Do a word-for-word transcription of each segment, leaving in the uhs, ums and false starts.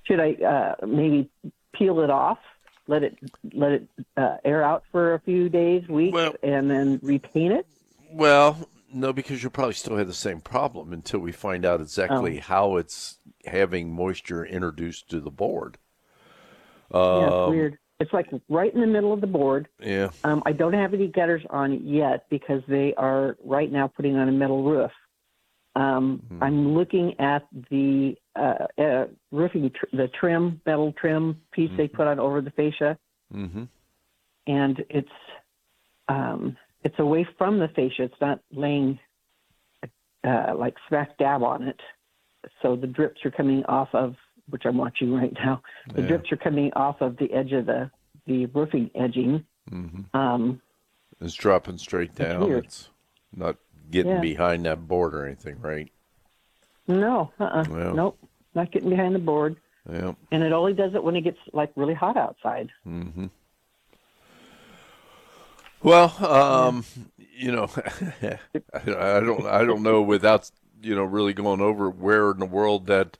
should I uh, maybe peel it off, let it let it uh, air out for a few days, weeks, Well, and then repaint it? well, no, because you'll probably still have the same problem until we find out Oh, exactly how it's having moisture introduced to the board. yeah, it's Um, weird. It's like right in the middle of the board. yeah. Um, I don't have any gutters on yet because they are right now putting on a metal roof. Um, Hmm. I'm looking at the uh, uh, roofing, tr- the trim, metal trim piece they put on over the fascia, Mm-hmm. and it's um, it's away from the fascia. It's not laying uh, like smack dab on it. So the drips are coming off of, which I'm watching right now. The Yeah. drips are coming off of the edge of the the roofing edging. Mm-hmm. Um, It's dropping straight it's down. weird. It's not getting Yeah. behind that board or anything, right? No. Uh. uh Well, Nope. Not getting behind the board. yeah. And it only does it when it gets like really hot outside. Mm-hmm. Well, Yeah. um, you know, I I don't, I don't know without, you know, really going over where in the world that,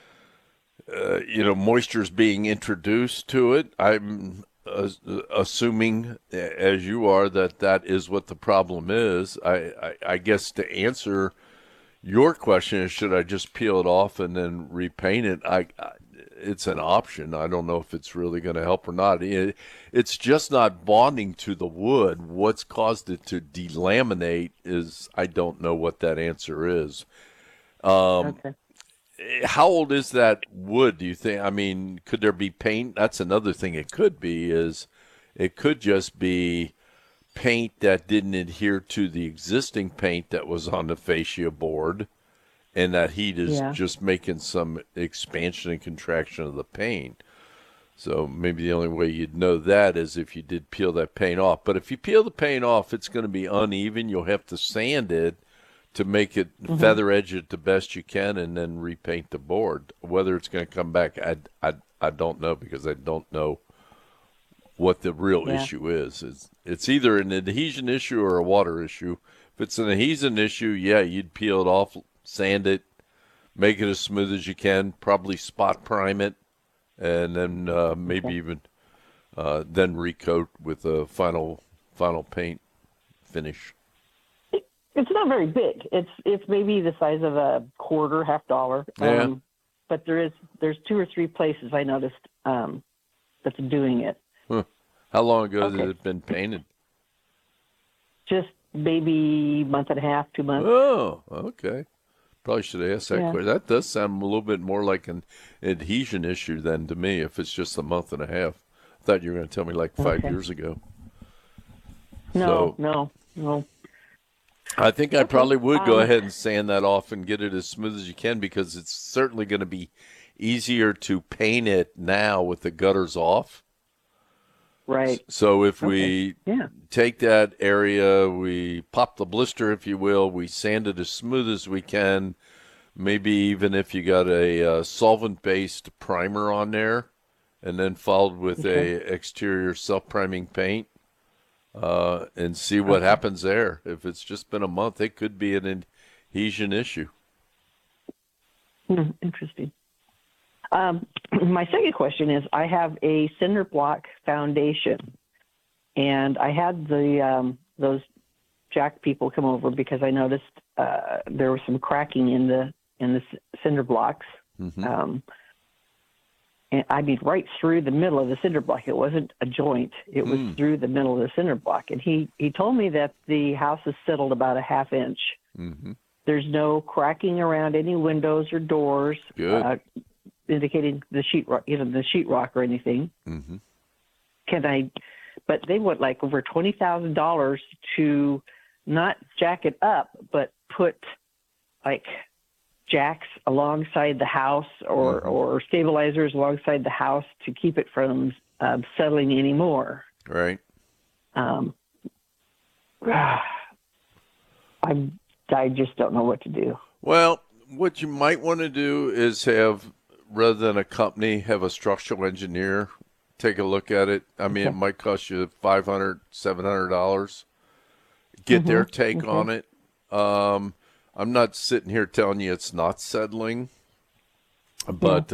uh, you know, moisture is being introduced to it. I'm uh, assuming, as you are, that that is what the problem is. I, I, I guess to answer your question is, should I just peel it off and then repaint it? I, I it's an option. I don't know if it's really going to help or not. It, it's just not bonding to the wood. What's caused it to delaminate is I don't know what that answer is. Um, Okay. how old is that wood, do you think? I mean, could there be paint? That's another thing it could be is it could just be paint that didn't adhere to the existing paint that was on the fascia board, and that heat is Yeah. just making some expansion and contraction of the paint. So maybe the only way you'd know that is if you did peel that paint off. But if you peel the paint off, it's going to be uneven. You'll have to sand it to make it Mm-hmm. feather edge it the best you can and then repaint the board. Whether it's going to come back, I, I, I don't know because I don't know what the real Yeah. issue is. It's, it's either an adhesion issue or a water issue. If it's an adhesion issue, yeah, you'd peel it off, sand it, make it as smooth as you can, probably spot prime it, and then uh, maybe Okay. even uh, then recoat with a final final paint finish. It's not very big. It's it's maybe the size of a quarter, half dollar. Yeah. Um, but there is there's two or three places I noticed um, that's doing it. Huh. How long ago Okay. has it been painted? Just maybe month and a half, two months. Oh, okay. Probably should have asked that Yeah. question. That does sound a little bit more like an adhesion issue than to me if it's just a month and a half. I thought you were going to tell me like five Okay. years ago. No, So no, no. I think I probably would go Um, ahead and sand that off and get it as smooth as you can because it's certainly going to be easier to paint it now with the gutters off. Right. So if Okay. we Yeah. take that area, we pop the blister, if you will, we sand it as smooth as we can. Maybe even if you got a uh, solvent-based primer on there, and then followed with Okay. a exterior self-priming paint, uh, and see what Okay. happens there. If it's just been a month, it could be an adhesion issue. Hmm, interesting. Um, my second question is, I have a cinder block foundation, and I had the um, those Jack people come over because I noticed uh, there was some cracking in the in the c- cinder blocks. Mm-hmm. Um, and I mean, right through the middle of the cinder block. It wasn't a joint; it was Hmm. through the middle of the cinder block. And he he told me that the house is settled about a half inch. Mm-hmm. There's no cracking around any windows or doors, Good. uh, indicating the sheetrock, you know, the sheetrock or anything. Mm-hmm. Can I? But they want like over twenty thousand dollars to not jack it up, but put like jacks alongside the house or Mhm. or stabilizers alongside the house to keep it from um, settling anymore. Right. Um, I'm I just don't know what to do. Well, what you might want to do is have, rather than a company, have a structural engineer take a look at it. I mean, it Okay. might cost you five hundred dollars, seven hundred dollars. Get their Mhm. take Okay. on it. Um, I'm not sitting here telling you it's not settling, Yeah. but